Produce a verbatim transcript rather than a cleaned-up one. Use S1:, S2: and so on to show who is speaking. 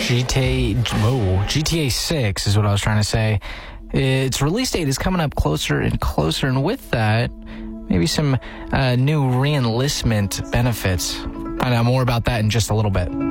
S1: G T A, whoa, G T A six is what I was trying to say. Its release date is coming up closer and closer, and with that, maybe some uh, new re-enlistment benefits. Find out more about that in just a little bit.